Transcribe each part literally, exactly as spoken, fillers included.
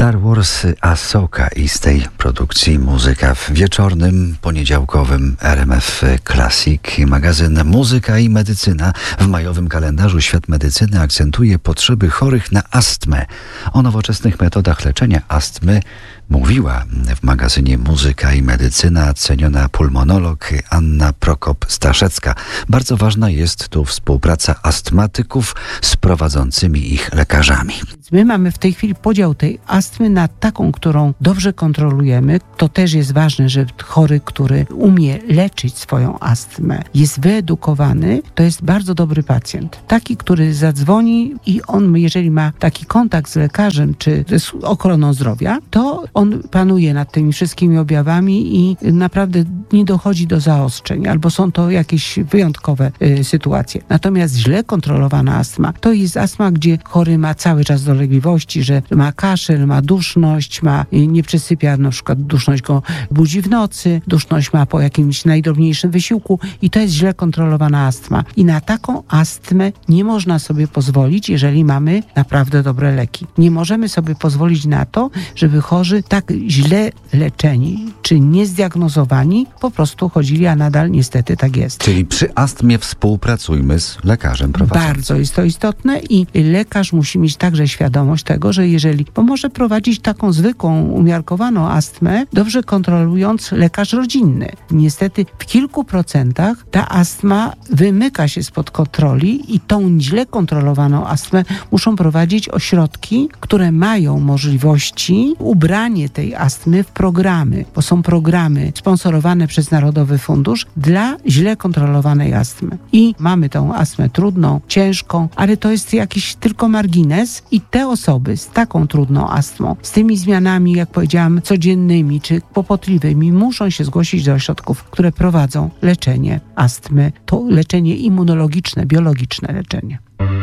Star Wars Asoka i z tej produkcji muzyka w wieczornym, poniedziałkowym R M F Classic. Magazyn Muzyka i Medycyna. W majowym kalendarzu Świat Medycyny akcentuje potrzeby chorych na astmę. O nowoczesnych metodach leczenia astmy mówiła w magazynie Muzyka i Medycyna ceniona pulmonolog Anna Prokop-Staszecka. Bardzo ważna jest tu współpraca astmatyków z prowadzącymi ich lekarzami. My mamy w tej chwili podział tej astmy na taką, którą dobrze kontrolujemy. To też jest ważne, że chory, który umie leczyć swoją astmę, jest wyedukowany, to jest bardzo dobry pacjent. Taki, który zadzwoni i on, jeżeli ma taki kontakt z lekarzem czy z ochroną zdrowia, to on panuje nad tymi wszystkimi objawami i naprawdę nie dochodzi do zaostrzeń, albo są to jakieś wyjątkowe y, sytuacje. Natomiast źle kontrolowana astma, to jest astma, gdzie chory ma cały czas dolegliwości, że ma kaszel, ma duszność, ma, y, nie przysypia, na przykład duszność go budzi w nocy, duszność ma po jakimś najdrobniejszym wysiłku i to jest źle kontrolowana astma. I na taką astmę nie można sobie pozwolić, jeżeli mamy naprawdę dobre leki. Nie możemy sobie pozwolić na to, żeby chorzy tak źle leczeni czy niezdiagnozowani po prostu chodzili, a nadal niestety tak jest. Czyli przy astmie współpracujmy z lekarzem prowadzącym. Bardzo jest to istotne i lekarz musi mieć także świadomość tego, że jeżeli, bo może prowadzić taką zwykłą, umiarkowaną astmę, dobrze kontrolując lekarz rodzinny. Niestety w kilku procentach ta astma wymyka się spod kontroli i tą źle kontrolowaną astmę muszą prowadzić ośrodki, które mają możliwości ubranie tej astmy w programy, bo są programy sponsorowane przez Narodowy Fundusz dla źle kontrolowanej astmy. I mamy tą astmę trudną, ciężką, ale to jest jakiś tylko margines i te osoby z taką trudną astmą, z tymi zmianami, jak powiedziałam, codziennymi czy kłopotliwymi, muszą się zgłosić do ośrodków, które prowadzą leczenie astmy. To leczenie immunologiczne, biologiczne leczenie.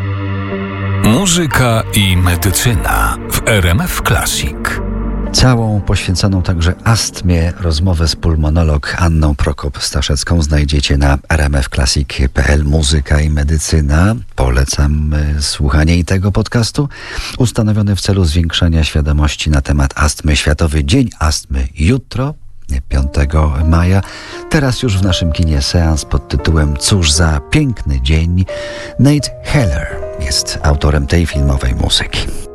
Muzyka i medycyna w R M F Classic. Całą poświęconą także astmie rozmowę z pulmonolog Anną Prokop-Staszecką znajdziecie na r m f classic kropka p l. Muzyka i Medycyna. Polecam słuchanie i tego podcastu. Ustanowiony w celu zwiększenia świadomości na temat astmy Światowy Dzień Astmy jutro, piątego maja. Teraz już w naszym kinie seans pod tytułem Cóż za piękny dzień. Nate Heller jest autorem tej filmowej muzyki.